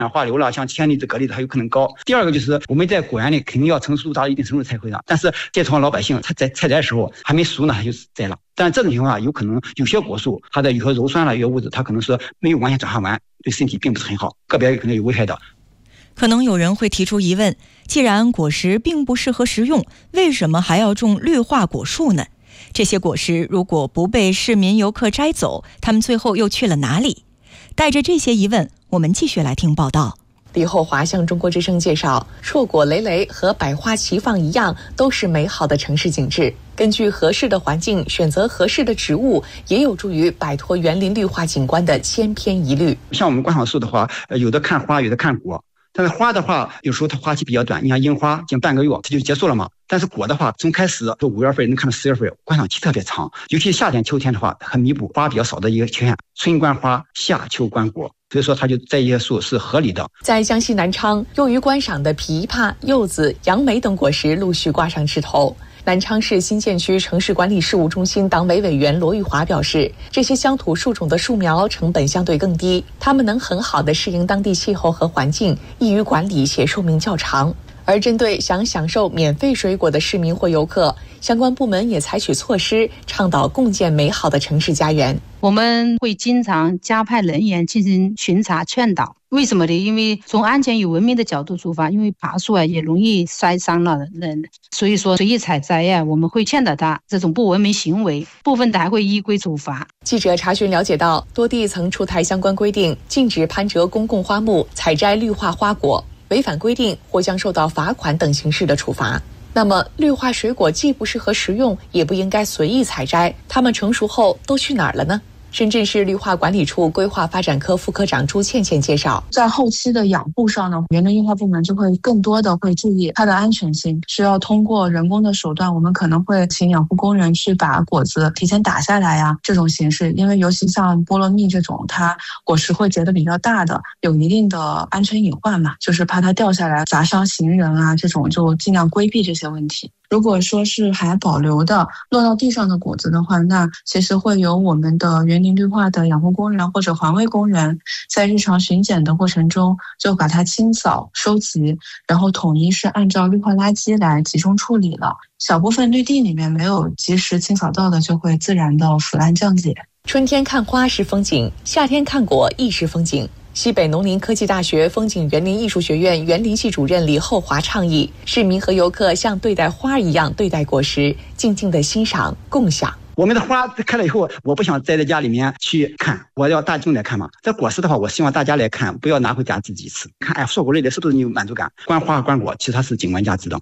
化硫了，像铅离子、镉离子还有可能高。第二个就是我们在果园里肯定要成熟度达到一定程度才会让，但是这从老百姓他在采摘的时候还没熟呢，他就摘了。但这种情况下，有可能有些果树它的有些鞣酸了、有些物质，它可能是没有完全转化完，对身体并不是很好，个别可能有危害的。 可能有人会提出疑问，既然果实并不适合食用，为什么还要种绿化果树呢？这些果实如果不被市民游客摘走，它们最后又去了哪里？带着这些疑问，我们继续来听报道。 李厚华向中国之声介绍，硕果累累和百花齐放一样，都是美好的城市景致。根据合适的环境选择合适的植物，也有助于摆脱园林绿化景观的千篇一律。 像我们观赏树的话，有的看花，有的看果。但是花的话，有时候它花期比较短，你像樱花，仅半个月它就结束了嘛。但是果的话，从开始就5月份能看到10月份，观赏期特别长。尤其夏天、秋天的话，很弥补花比较少的一个缺陷。春观花，夏秋观果，所以说它就这一些树是合理的。 在江西南昌，用于观赏的枇杷、柚子、杨梅等果实陆续挂上枝头。南昌市新建区城市管理事务中心党委委员罗玉华表示，这些乡土树种的树苗成本相对更低，它们能很好地适应当地气候和环境，易于管理且寿命较长。而针对想享受免费水果的市民或游客，相关部门也采取措施，倡导共建美好的城市家园。 我们会经常加派人员进行巡查劝导。为什么呢？因为从安全与文明的角度出发，因为爬树也容易摔伤了人，所以说随意采摘我们会劝导他这种不文明行为，部分的还会依规处罚。 记者查询了解到，多地曾出台相关规定，禁止攀折公共花木、采摘绿化花果，违反规定或将受到罚款等形式的处罚。那么，绿化水果既不适合食用，也不应该随意采摘，它们成熟后都去哪儿了呢？深圳市绿化管理处规划发展科副科长朱倩倩介绍， 在后期的养护上呢，园林绿化部门就会更多的会注意它的安全性，需要通过人工的手段，我们可能会请养护工人去把果子提前打下来呀，这种形式，因为尤其像菠萝蜜这种，它果实会结得比较大的，有一定的安全隐患嘛，就是怕它掉下来砸伤行人啊，这种就尽量规避这些问题。如果说是还保留的落到地上的果子的话，那其实会由我们的园林绿化的养护工人或者环卫工人在日常巡检的过程中就把它清扫收集，然后统一是按照绿化垃圾来集中处理了。小部分绿地里面没有及时清扫到的，就会自然的腐烂降解。 春天看花是风景，夏天看果亦是风景。西北农林科技大学风景园林艺术学院园林系主任李厚华倡议，市民和游客像对待花一样对待果实，静静的欣赏共享。 我们的花开了以后，我不想栽在家里面去看，我要大众来看嘛。这果实的话，我希望大家来看，不要拿回家自己吃。看，硕果累累是不是你有满足感？观花和观果，其实它是景观价值的。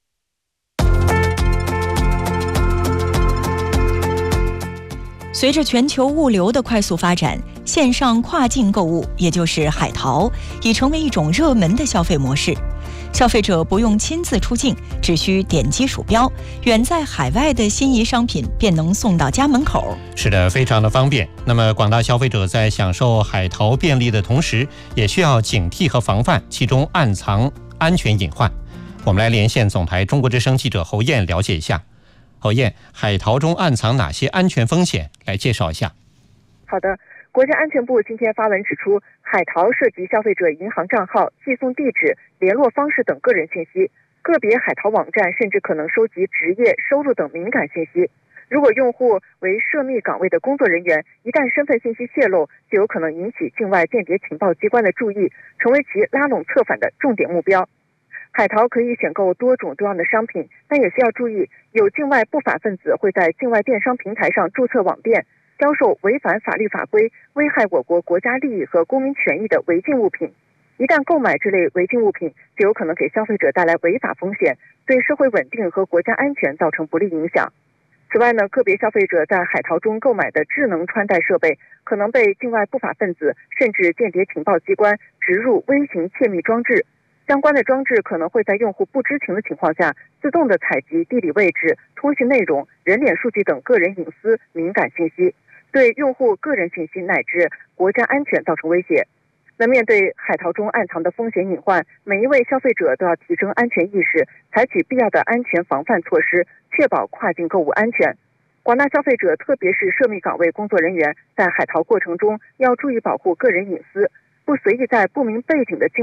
随着全球物流的快速发展，线上跨境购物，也就是海淘，已成为一种热门的消费模式。消费者不用亲自出境，只需点击鼠标，远在海外的心仪商品便能送到家门口。 是的，非常的方便。那么广大消费者在享受海淘便利的同时，也需要警惕和防范其中暗藏安全隐患。我们来连线总台中国之声记者侯燕了解一下。侯燕，海淘中暗藏哪些安全风险？来介绍一下。 好的，国家安全部今天发文指出，海淘涉及消费者银行账号、寄送地址、联络方式等个人信息，个别海淘网站甚至可能收集职业、收入等敏感信息。如果用户为涉密岗位的工作人员，一旦身份信息泄露，就有可能引起境外间谍情报机关的注意，成为其拉拢策反的重点目标。海淘可以选购多种多样的商品，但也需要注意，有境外不法分子会在境外电商平台上注册网店，销售违反法律法规、危害我国国家利益和公民权益的违禁物品。一旦购买这类违禁物品，就有可能给消费者带来违法风险，对社会稳定和国家安全造成不利影响。此外呢，个别消费者在海淘中购买的智能穿戴设备，可能被境外不法分子甚至间谍情报机关植入微型窃密装置。相关的装置可能会在用户不知情的情况下，自动的采集地理位置、通信内容、人脸数据等个人隐私敏感信息，对用户个人信息乃至国家安全造成威胁。那面对海淘中暗藏的风险隐患，每一位消费者都要提升安全意识，采取必要的安全防范措施，确保跨境购物安全。广大消费者，特别是涉密岗位工作人员，在海淘过程中要注意保护个人隐私。 不随意在不明背景的